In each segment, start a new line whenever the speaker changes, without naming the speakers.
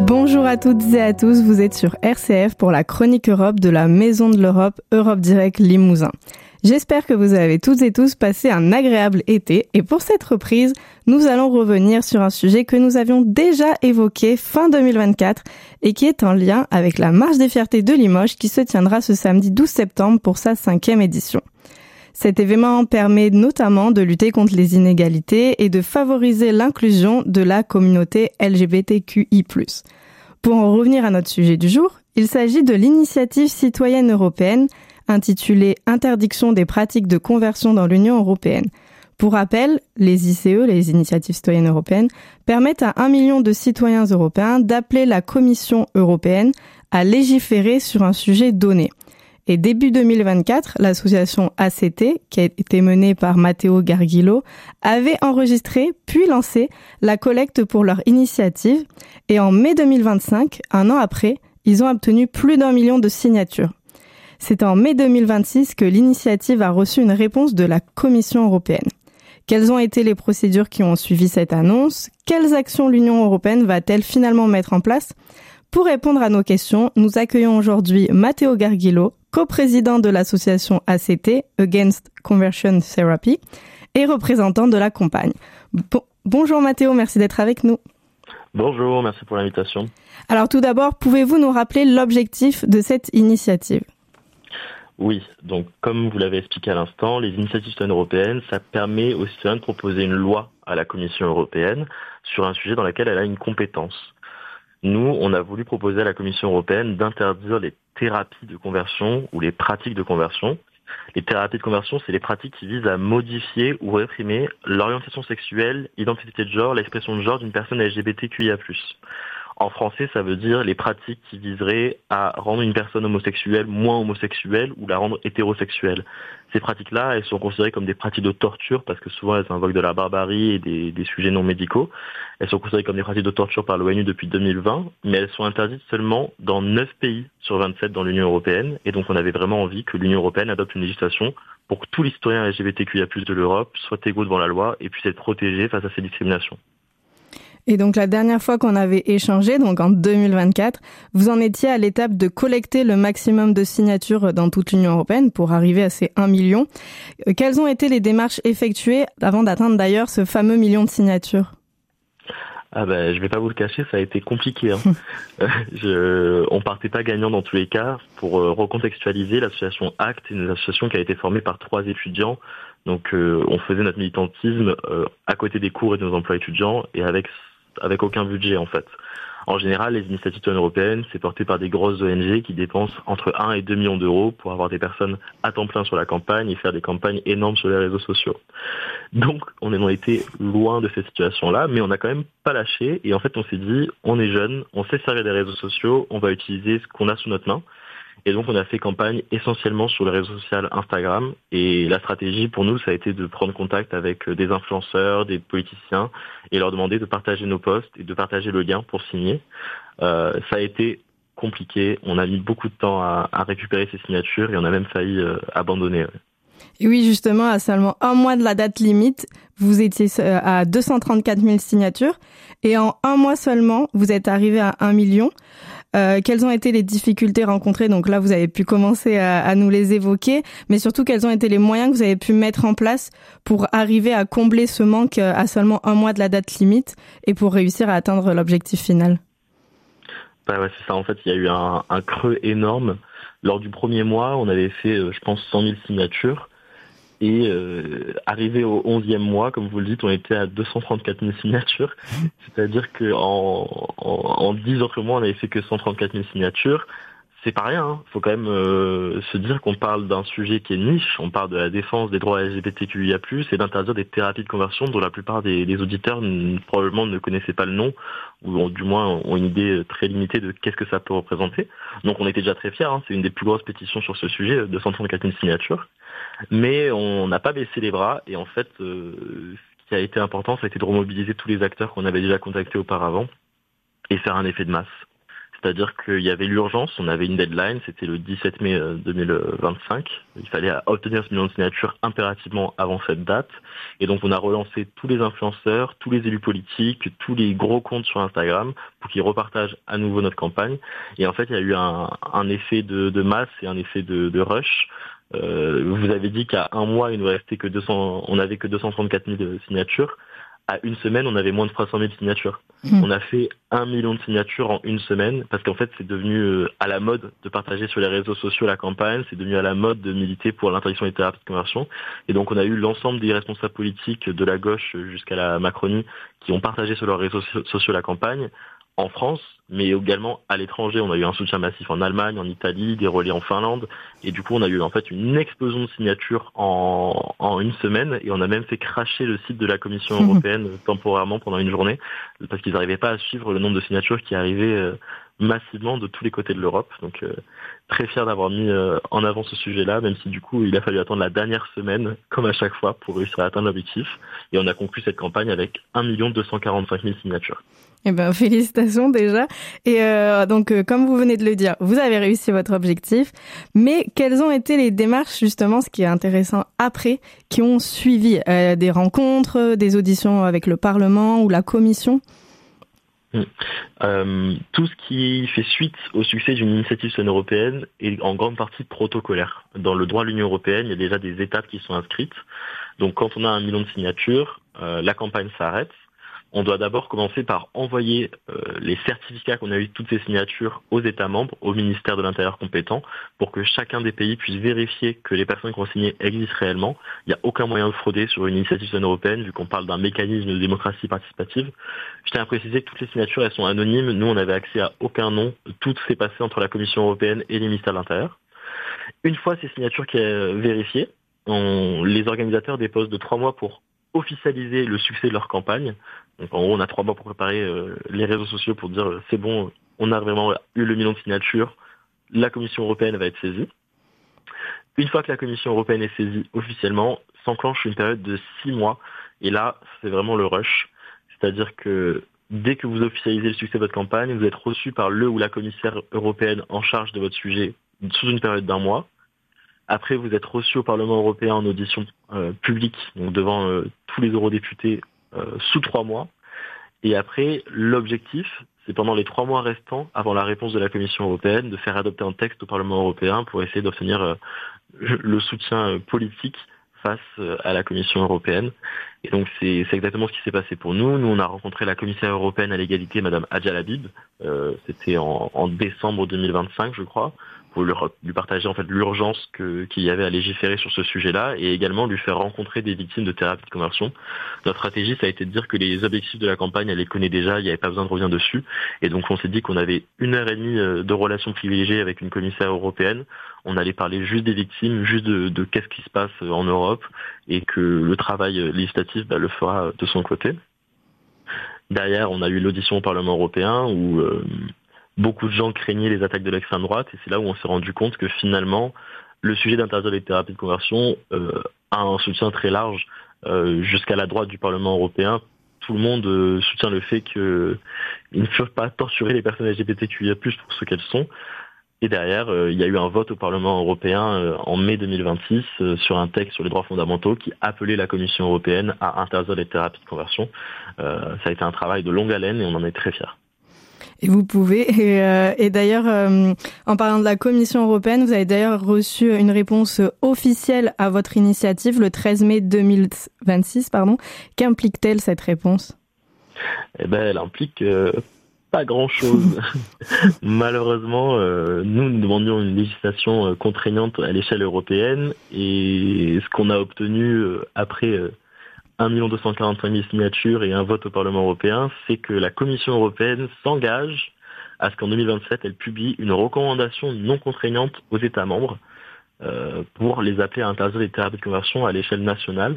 Bonjour à toutes et à tous, vous êtes sur RCF pour la chronique Europe de la Maison de l'Europe, Europe Direct Limousin. J'espère que vous avez toutes et tous passé un agréable été et pour cette reprise, nous allons revenir sur un sujet que nous avions déjà évoqué fin 2024 et qui est en lien avec la Marche des Fiertés de Limoges qui se tiendra ce samedi 12 septembre pour sa 5e édition. Cet événement permet notamment de lutter contre les inégalités et de favoriser l'inclusion de la communauté LGBTQI+. Pour en revenir à notre sujet du jour, il s'agit de l'initiative citoyenne européenne intitulée « Interdiction des pratiques de conversion dans l'Union européenne ». Pour rappel, les ICE, les initiatives citoyennes européennes, permettent à 1 million de citoyens européens d'appeler la Commission européenne à légiférer sur un sujet donné. Et début 2024, l'association ACT, qui a été menée par Matteo Gargillo, avait enregistré puis lancé la collecte pour leur initiative. Et en mai 2025, un an après, ils ont obtenu plus d'1 million de signatures. C'est en mai 2026 que l'initiative a reçu une réponse de la Commission européenne. Quelles ont été les procédures qui ont suivi cette annonce? Quelles actions l'Union européenne va-t-elle finalement mettre en place? Pour répondre à nos questions, nous accueillons aujourd'hui Matteo Gargillo, coprésident de l'association ACT, Against Conversion Therapy, et représentant de la campagne. Bonjour Matteo, merci d'être avec nous.
Bonjour, merci pour l'invitation.
Alors tout d'abord, pouvez-vous nous rappeler l'objectif de cette initiative?
Oui, donc comme vous l'avez expliqué à l'instant, les initiatives citoyennes européennes, ça permet aux citoyens de proposer une loi à la Commission européenne sur un sujet dans lequel elle a une compétence. Nous, on a voulu proposer à la Commission européenne d'interdire les thérapies de conversion ou les pratiques de conversion. Les thérapies de conversion, c'est les pratiques qui visent à modifier ou réprimer l'orientation sexuelle, l'identité de genre, l'expression de genre d'une personne LGBTQIA+. En français, ça veut dire les pratiques qui viseraient à rendre une personne homosexuelle moins homosexuelle ou la rendre hétérosexuelle. Ces pratiques-là, elles sont considérées comme des pratiques de torture parce que souvent elles invoquent de la barbarie et des sujets non médicaux. Elles sont considérées comme des pratiques de torture par l'ONU depuis 2020, mais elles sont interdites seulement dans 9 pays sur 27 dans l'Union européenne. Et donc on avait vraiment envie que l'Union européenne adopte une législation pour que tous les citoyens LGBTQIA+ de l'Europe soient égaux devant la loi et puissent être protégés face à ces discriminations.
Et donc la dernière fois qu'on avait échangé, donc en 2024, vous en étiez à l'étape de collecter le maximum de signatures dans toute l'Union européenne pour arriver à ces 1 million. Quelles ont été les démarches effectuées avant d'atteindre d'ailleurs ce fameux million de signatures?
Je vais pas vous le cacher, ça a été compliqué. On partait pas gagnant dans tous les cas. Pour recontextualiser, l'association ACT est une association qui a été formée par 3 étudiants. Donc on faisait notre militantisme à côté des cours et de nos emplois étudiants et avec aucun budget en fait. En général, les initiatives citoyennes européennes, c'est porté par des grosses ONG qui dépensent entre 1 et 2 millions d'euros pour avoir des personnes à temps plein sur la campagne et faire des campagnes énormes sur les réseaux sociaux. Donc, on a été loin de cette situation-là, mais on n'a quand même pas lâché. Et en fait, on s'est dit, on est jeunes, on sait servir des réseaux sociaux, on va utiliser ce qu'on a sous notre main. Et donc, on a fait campagne essentiellement sur le réseau social Instagram. Et la stratégie pour nous, ça a été de prendre contact avec des influenceurs, des politiciens, et leur demander de partager nos posts et de partager le lien pour signer. Ça a été compliqué. On a mis beaucoup de temps à récupérer ces signatures et on a même failli abandonner.
Et oui, justement, à seulement un mois de la date limite, vous étiez à 234 000 signatures. Et en un mois seulement, vous êtes arrivé à 1 million. Quelles ont été les difficultés rencontrées? Donc là, vous avez pu commencer à nous les évoquer, mais surtout, quels ont été les moyens que vous avez pu mettre en place pour arriver à combler ce manque à seulement un mois de la date limite et pour réussir à atteindre l'objectif final?
Ouais, c'est ça. En fait, il y a eu un creux énorme. Lors du premier mois, on avait fait, je pense, 100 000 signatures. Et arrivé au 11e mois, comme vous le dites, on était à 234 000 signatures. C'est-à-dire qu'en 10 autres mois, on n'avait fait que 134 000 signatures. C'est pas rien. Faut quand même se dire qu'on parle d'un sujet qui est niche. On parle de la défense des droits LGBTQIA+, et d'interdire des thérapies de conversion dont la plupart des auditeurs probablement ne connaissaient pas le nom, ou du moins ont une idée très limitée de qu'est-ce que ça peut représenter. Donc on était déjà très fiers. C'est une des plus grosses pétitions sur ce sujet, 234 000 signatures. Mais on n'a pas baissé les bras et en fait, ce qui a été important, ça a été de remobiliser tous les acteurs qu'on avait déjà contactés auparavant et faire un effet de masse. C'est-à-dire qu'il y avait l'urgence, on avait une deadline, c'était le 17 mai 2025. Il fallait obtenir ce million de signatures impérativement avant cette date. Et donc on a relancé tous les influenceurs, tous les élus politiques, tous les gros comptes sur Instagram pour qu'ils repartagent à nouveau notre campagne. Et en fait, il y a eu un effet de masse et un effet de rush. Vous avez dit qu'à un mois, il nous restait que 200, on n'avait que 234 000 signatures. À une semaine, on avait moins de 300 000 signatures. On a fait 1 million de signatures en une semaine parce qu'en fait, c'est devenu à la mode de partager sur les réseaux sociaux la campagne. C'est devenu à la mode de militer pour l'interdiction des thérapies de conversion. Et donc, on a eu l'ensemble des responsables politiques de la gauche jusqu'à la Macronie qui ont partagé sur leurs réseaux sociaux la campagne. En France, mais également à l'étranger. On a eu un soutien massif en Allemagne, en Italie, des relais en Finlande. Et du coup, on a eu en fait une explosion de signatures en une semaine. Et on a même fait cracher le site de la Commission européenne temporairement pendant une journée parce qu'ils n'arrivaient pas à suivre le nombre de signatures qui arrivaient massivement de tous les côtés de l'Europe. Donc très fier d'avoir mis en avant ce sujet-là, même si du coup il a fallu attendre la dernière semaine, comme à chaque fois, pour réussir à atteindre l'objectif. Et on a conclu cette campagne avec 1 245 000 signatures.
Eh ben, félicitations déjà. Et donc, comme vous venez de le dire, vous avez réussi votre objectif. Mais quelles ont été les démarches, justement, ce qui est intéressant après, qui ont suivi des rencontres, des auditions avec le Parlement ou la Commission ?
Tout ce qui fait suite au succès d'une initiative citoyenne européenne est en grande partie protocolaire. Dans le droit de l'Union européenne, il y a déjà des étapes qui sont inscrites. Donc, quand on a 1 million de signatures, la campagne s'arrête. On doit d'abord commencer par envoyer les certificats qu'on a eu de toutes ces signatures aux États membres, au ministère de l'Intérieur compétent, pour que chacun des pays puisse vérifier que les personnes qui ont signé existent réellement. Il n'y a aucun moyen de frauder sur une initiative citoyenne européenne, vu qu'on parle d'un mécanisme de démocratie participative. Je tiens à préciser que toutes les signatures, elles sont anonymes. Nous, on n'avait accès à aucun nom. Tout s'est passé entre la Commission européenne et les ministères de l'Intérieur. Une fois ces signatures qui sont vérifiées, les organisateurs déposent de 3 mois pour officialiser le succès de leur campagne. Donc en gros, on a 3 mois pour préparer les réseaux sociaux pour dire c'est bon, on a vraiment eu le million de signatures, la Commission européenne va être saisie. Une fois que la Commission européenne est saisie officiellement, s'enclenche une période de 6 mois. Et là, c'est vraiment le rush. C'est-à-dire que dès que vous officialisez le succès de votre campagne, vous êtes reçu par le ou la commissaire européenne en charge de votre sujet sous une période d'1 mois. Après, vous êtes reçu au Parlement européen en audition publique, donc devant tous les eurodéputés sous 3 mois. Et après, l'objectif, c'est pendant les 3 mois restants, avant la réponse de la Commission européenne, de faire adopter un texte au Parlement européen pour essayer d'obtenir le soutien politique face à la Commission européenne. Et donc, c'est exactement ce qui s'est passé pour nous. Nous, on a rencontré la commissaire européenne à l'égalité, Madame Hadja Labib. C'était en décembre 2025, je crois, pour lui partager en fait l'urgence qu'il y avait à légiférer sur ce sujet-là et également lui faire rencontrer des victimes de thérapie de conversion. Notre stratégie, ça a été de dire que les objectifs de la campagne, elle les connaît déjà, il n'y avait pas besoin de revenir dessus. Et donc on s'est dit qu'on avait 1h30 de relations privilégiées avec une commissaire européenne. On allait parler juste des victimes, juste de qu'est-ce qui se passe en Europe et que le travail législatif le fera de son côté. Derrière, on a eu l'audition au Parlement européen où beaucoup de gens craignaient les attaques de l'extrême droite et c'est là où on s'est rendu compte que finalement, le sujet d'interdire les thérapies de conversion a un soutien très large jusqu'à la droite du Parlement européen. Tout le monde soutient le fait qu'ils ne furent pas torturer les personnes LGBTQIA+, pour ce qu'elles sont. Et derrière, il y a eu un vote au Parlement européen en mai 2026 sur un texte sur les droits fondamentaux qui appelait la Commission européenne à interdire les thérapies de conversion. Ça a été un travail de longue haleine et on en est très fiers.
Et vous pouvez. Et d'ailleurs, en parlant de la Commission européenne, vous avez d'ailleurs reçu une réponse officielle à votre initiative le 13 mai 2026. Qu'implique-t-elle cette réponse ?
Eh ben, elle implique pas grand-chose. Malheureusement, nous demandions une législation contraignante à l'échelle européenne et ce qu'on a obtenu après 1 245 000 signatures et un vote au Parlement européen, c'est que la Commission européenne s'engage à ce qu'en 2027, elle publie une recommandation non contraignante aux États membres pour les appeler à interdire les thérapies de conversion à l'échelle nationale.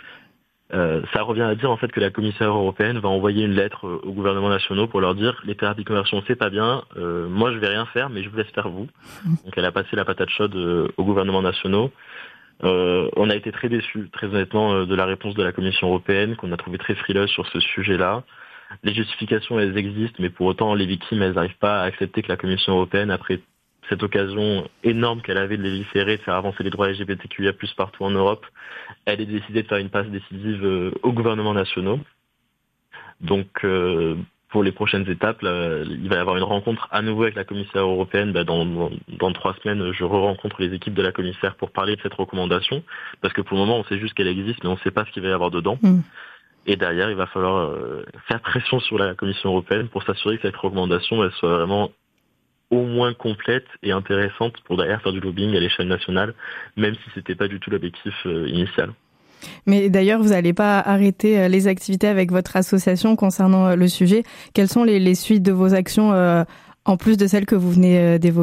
Ça revient à dire en fait que la commissaire européenne va envoyer une lettre aux gouvernements nationaux pour leur dire les thérapies de conversion c'est pas bien, moi je vais rien faire mais je vous laisse faire vous. Donc elle a passé la patate chaude aux gouvernements nationaux. On a été très déçus, très honnêtement, de la réponse de la Commission européenne qu'on a trouvé très frileuse sur ce sujet-là. les justifications, elles existent, mais pour autant, les victimes, elles n'arrivent pas à accepter que la Commission européenne, après cette occasion énorme qu'elle avait de légiférer, de faire avancer les droits LGBTQIA+, partout en Europe, elle ait décidé de faire une passe décisive aux gouvernements nationaux. Donc, pour les prochaines étapes, là, il va y avoir une rencontre à nouveau avec la commissaire européenne. Dans 3 semaines, je re-rencontre les équipes de la commissaire pour parler de cette recommandation, parce que pour le moment, on sait juste qu'elle existe, mais on ne sait pas ce qu'il va y avoir dedans. Et derrière, il va falloir faire pression sur la Commission européenne pour s'assurer que cette recommandation, elle soit vraiment au moins complète et intéressante pour derrière faire du lobbying à l'échelle nationale, même si c'était pas du tout l'objectif initial.
Mais d'ailleurs, vous n'allez pas arrêter les activités avec votre association concernant le sujet. Quelles sont les suites de vos actions en plus de celles que vous venez d'évoquer ?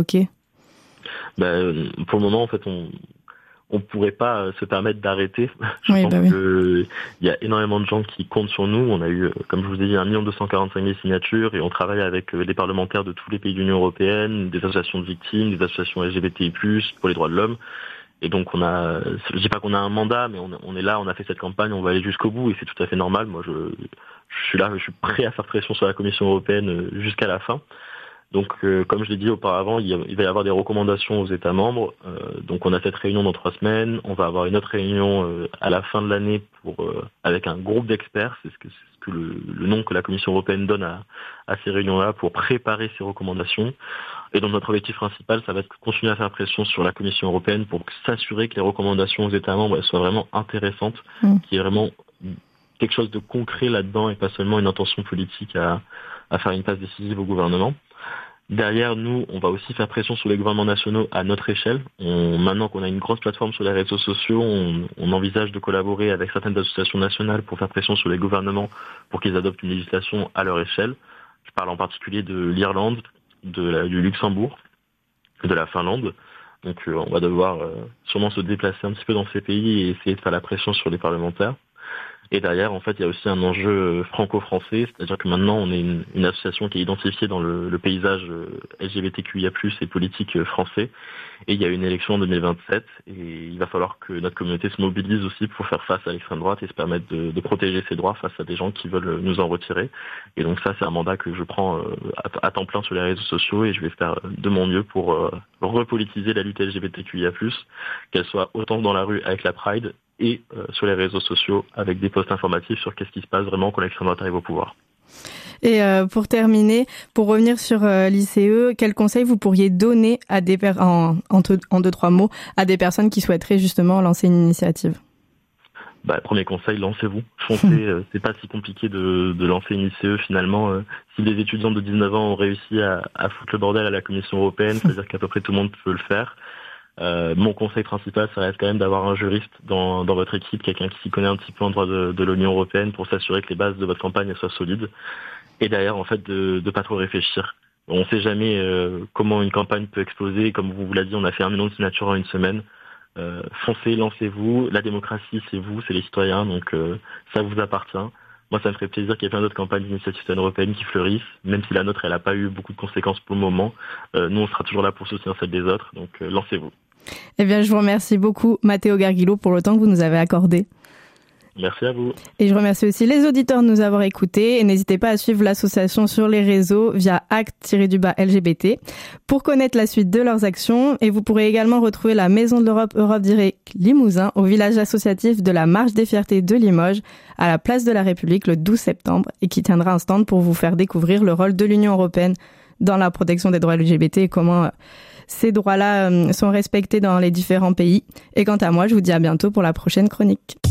Pour le moment, en fait, on pourrait pas se permettre d'arrêter. Je pense que il y a énormément de gens qui comptent sur nous. On a eu, comme je vous ai dit, 1 245 000 signatures et on travaille avec des parlementaires de tous les pays de l'Union européenne, des associations de victimes, des associations LGBTI+, pour les droits de l'homme. Et donc je dis pas qu'on a un mandat, mais on est là, on a fait cette campagne, on va aller jusqu'au bout et c'est tout à fait normal. Moi, je suis là, je suis prêt à faire pression sur la Commission européenne jusqu'à la fin. Donc, comme je l'ai dit auparavant, il va y avoir des recommandations aux États membres. Donc, on a cette réunion dans 3 semaines. On va avoir une autre réunion à la fin de l'année avec un groupe d'experts. C'est ce que le nom que la Commission européenne donne à ces réunions-là pour préparer ces recommandations. Et donc, notre objectif principal, ça va être de continuer à faire pression sur la Commission européenne pour s'assurer que les recommandations aux États membres elles soient vraiment intéressantes, qu'il y ait vraiment quelque chose de concret là-dedans et pas seulement une intention politique à faire une passe décisive au gouvernement. Derrière, nous, on va aussi faire pression sur les gouvernements nationaux à notre échelle. Maintenant qu'on a une grosse plateforme sur les réseaux sociaux, on envisage de collaborer avec certaines associations nationales pour faire pression sur les gouvernements pour qu'ils adoptent une législation à leur échelle. Je parle en particulier de l'Irlande, du Luxembourg, de la Finlande. Donc on va devoir sûrement se déplacer un petit peu dans ces pays et essayer de faire la pression sur les parlementaires. Et derrière, en fait, il y a aussi un enjeu franco-français, c'est-à-dire que maintenant, on est une association qui est identifiée dans le paysage LGBTQIA+, et politique français. Et il y a une élection en 2027, et il va falloir que notre communauté se mobilise aussi pour faire face à l'extrême droite et se permettre de protéger ses droits face à des gens qui veulent nous en retirer. Et donc ça, c'est un mandat que je prends à temps plein sur les réseaux sociaux, et je vais faire de mon mieux pour repolitiser la lutte LGBTQIA+, qu'elle soit autant dans la rue avec la Pride, et sur les réseaux sociaux avec des posts informatifs sur qu'est-ce qui se passe vraiment quand l'extrême droite arrive au pouvoir.
Et pour terminer, pour revenir sur l'ICE, quels conseils vous pourriez donner à en 2-3 mots à des personnes qui souhaiteraient justement lancer une initiative ?
Premier conseil, lancez-vous. Foncez, c'est pas si compliqué de lancer une ICE finalement. Si des étudiants de 19 ans ont réussi à foutre le bordel à la Commission européenne, c'est-à-dire qu'à peu près tout le monde peut le faire. Mon conseil principal, ça reste quand même d'avoir un juriste dans votre équipe, quelqu'un qui s'y connaît un petit peu en droit de l'Union européenne pour s'assurer que les bases de votre campagne soient solides. Et derrière, en fait, de pas trop réfléchir. On ne sait jamais comment une campagne peut exploser. Comme vous l'avez dit, on a fait 1 million de signatures en une semaine. Foncez, lancez-vous. La démocratie, c'est vous, c'est les citoyens, donc ça vous appartient. Moi, ça me ferait plaisir qu'il y ait plein d'autres campagnes d'initiatives européennes qui fleurissent, même si la nôtre, elle n'a pas eu beaucoup de conséquences pour le moment. Nous, on sera toujours là pour soutenir celle des autres, donc lancez-vous.
Eh bien, je vous remercie beaucoup, Matteo Gargillo, pour le temps que vous nous avez accordé.
Merci à vous.
Et je remercie aussi les auditeurs de nous avoir écoutés. Et n'hésitez pas à suivre l'association sur les réseaux via ACT-LGBT pour connaître la suite de leurs actions. Et vous pourrez également retrouver la Maison de l'Europe Europe Direct Limousin au village associatif de la Marche des Fiertés de Limoges à la place de la République le 12 septembre et qui tiendra un stand pour vous faire découvrir le rôle de l'Union européenne dans la protection des droits LGBT et comment ces droits-là sont respectés dans les différents pays. Et quant à moi, je vous dis à bientôt pour la prochaine chronique.